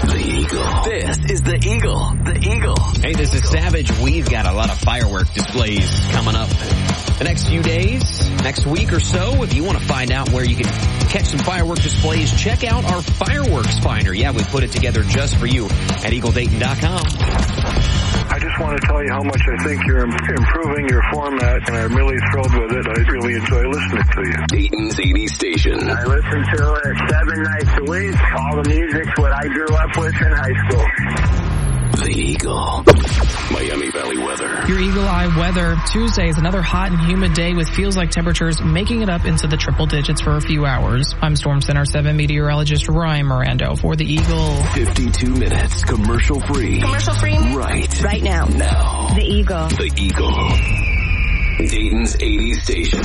The Eagle. This is The Eagle. The Eagle. Hey, this is Savage. We've got a lot of firework displays coming up the next few days, next week or so. If you want to find out where you can catch some firework displays, check out our fireworks finder. Yeah, we put it together just for you at EagleDayton.com. I just want to tell you how much I think you're improving your format, and I'm really thrilled with it. I really enjoy listening to you. Dayton's 80 station. I listen to it 7 nights a week. All the music's what I grew up with in high school. The Eagle. Miami Valley weather. Your Eagle Eye weather. Tuesday is another hot and humid day with feels like temperatures making it up into the triple digits for a few hours. I'm Storm Center 7 meteorologist Ryan Mirando for the Eagle. 52 minutes commercial free. Commercial free? Right. Right now. Now. The Eagle. The Eagle. Dayton's 80 station.